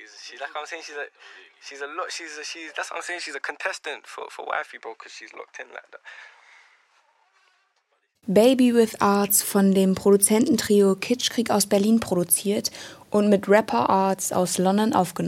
She's like I'm saying. That's what I'm saying. She's a contestant for Wifey, bro, because she's locked in like that. Baby with Arts von dem Produzententrio Kitschkrieg aus Berlin produziert und mit Rapper Arts aus London aufgenommen.